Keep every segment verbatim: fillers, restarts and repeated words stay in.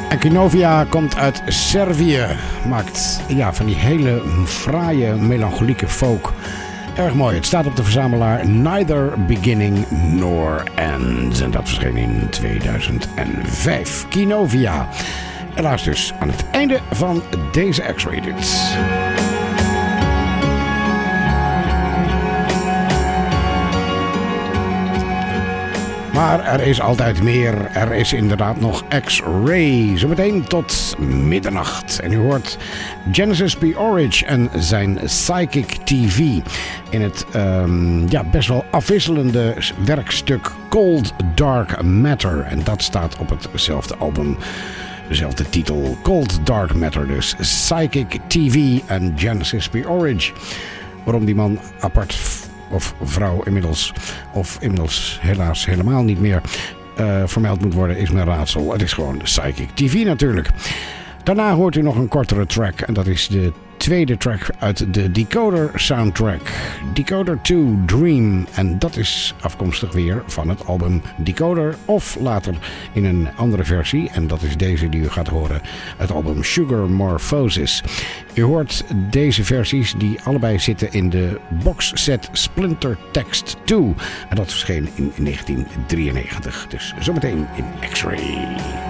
Kinovia komt uit Servië. Maakt ja, van die hele fraaie, melancholieke folk. Erg mooi. Het staat op de verzamelaar Neither Beginning Nor End. En dat verscheen in tweeduizend vijf. Kinovia. Helaas dus aan het einde van deze X-Rated. Maar er is altijd meer. Er is inderdaad nog X-Ray. Zometeen tot middernacht. En u hoort Genesis P. Orridge en zijn Psychic T V. In het um, ja, best wel afwisselende werkstuk Cold Dark Matter. En dat staat op hetzelfde album. Dezelfde titel. Cold Dark Matter dus. Psychic T V en Genesis P. Orridge. Waarom die man apart... of vrouw inmiddels, of inmiddels helaas helemaal niet meer uh, vermeld moet worden, is mijn raadsel. Het is gewoon Psychic T V natuurlijk. Daarna hoort u nog een kortere track en dat is de tweede track uit de Decoder soundtrack. Decoder twee Dream. En dat is afkomstig weer van het album Decoder of later in een andere versie. En dat is deze die u gaat horen. Het album Sugar Morphosis. U hoort deze versies die allebei zitten in de boxset Splinter Text twee. En dat verscheen in negentien drieënnegentig. Dus zometeen in X-Ray.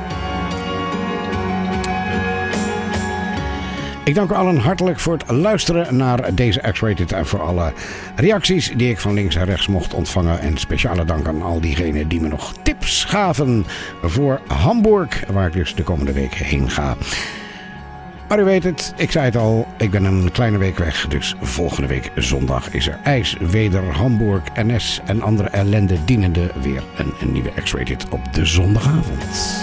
Ik dank u allen hartelijk voor het luisteren naar deze X-Rated en voor alle reacties die ik van links en rechts mocht ontvangen. En speciale dank aan al diegenen die me nog tips gaven voor Hamburg, waar ik dus de komende week heen ga. Maar u weet het, ik zei het al, ik ben een kleine week weg. Dus volgende week zondag is er ijs, weder, Hamburg, N S en andere ellende dienende weer een, een nieuwe X-Rated op de zondagavond.